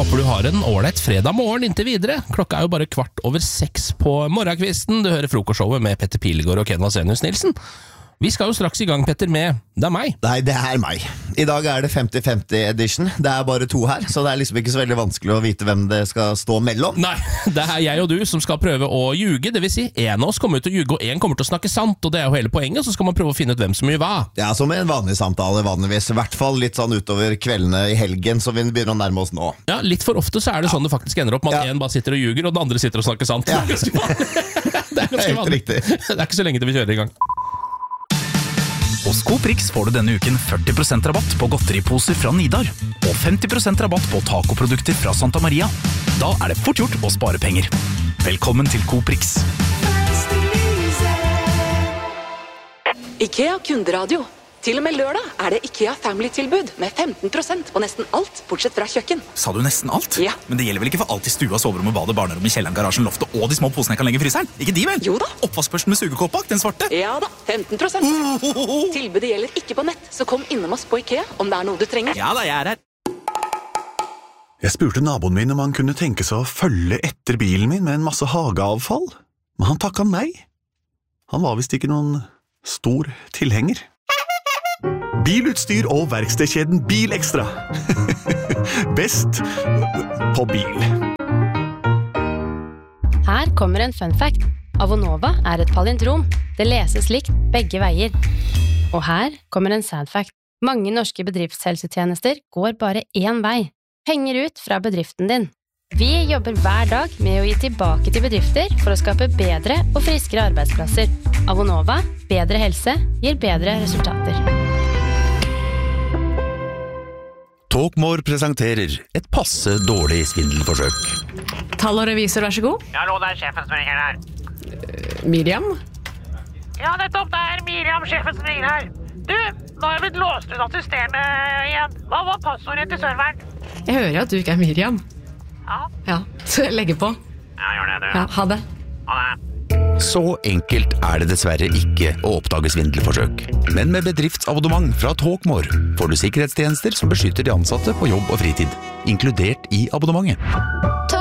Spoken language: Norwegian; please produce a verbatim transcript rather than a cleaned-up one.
Håper du har en ålreit fredag morgen inntil videre. Klokka er jo bare kvart over seks på morgenkvisten. Du hører frokostshowet med Petter Pilgaard og Ken Vasenius Nilsen. Vi skal jo straks i gang, Petter, med Det er meg. Nei, det er meg. I dag er det femti femti edition. Det er bare to her, så det er liksom ikke så veldig vanskelig å vite hvem det skal stå mellom. Nei, det er jeg og du som skal prøve å ljuge. Det vil si, en av oss kommer til å ljuge, og en kommer til å snakke sant. Og det er jo hele poenget, så skal man prøve å finne ut hvem som gjør hva. Ja, som en vanlig samtale vanligvis. I hvert fall litt sånn utover kveldene i helgen, som vi begynner å nærme oss nå. Ja, litt for ofte så er det sånn det faktisk ender opp med at Ja. en bare sitter og ljuger, og den andre sitter og snakker sant. Ja. Det er ganske vanlig. Det er ganske Helt vanlig. riktig. Det er ikke så lenge til vi kjører i gang. Hos Coprix får du denne uken førti prosent rabatt på godteriposer fra Nidar og femti prosent rabatt på tacoprodukter fra Santa Maria. Da er det fort gjort å spare penger. Velkommen til Coprix. IKEA kunderadio. Til og med lørdag er det IKEA Family-tilbud med femten prosent på nesten alt, bortsett fra kjøkken. Sa du nesten alt? Ja. Men det gjelder vel ikke for alt i stua, soverommet, badet, barnerommet, kjelleren, garasjen, loftet og de små posene jeg kan legge i fryseren? Ikke de vel? Jo da. Oppvaskbørsten med sugekåp bak, den svarte? Ja da, femten prosent. Tilbudet gjelder ikke på nett, så kom innom oss på IKEA om det er noe du trenger. Ja da, jeg er her. Jeg spurte naboen min om han kunne tenke seg å følge etter bilen min med en masse hageavfall, men han takket nei. Han var visst ikke noen stor tilhenger. Bilutstyr og verkstedkjeden Bilekstra. Best på bil. Her kommer en fun fact. Avonova er et palindrom. Det leses likt begge veier. Og her kommer en sad fact. Mange norske bedriftshelsetjenester går bare én vei. Penger ut fra bedriften din. Vi jobber hver dag med å gi tilbake til bedrifter for å skape bedre og friskere arbeidsplasser. Avonova, bedre helse, gir bedre resultater. Talkmore presenterer et passe dårlig svindelforsøk. Tall og revisor, vær så god. Ja, hallo, det er sjefen som ringer her. Miriam? Ja, nettopp, det er Miriam, sjefen som ringer her. Du, nå har jeg blitt låst ut av systemet igjen. Hva var passordet til serveren? Jeg hører at du ikke er Miriam. Ja, Ja, så jeg legger på. ja gjør det, du. Ja, ha det. Ha det. Så enkelt er det dessverre ikke å oppdage svindelforsøk. Men med bedriftsabonnement fra Talkmore får du sikkerhetstjenester som beskytter de ansatte på jobb og fritid, inkludert i abonnementet.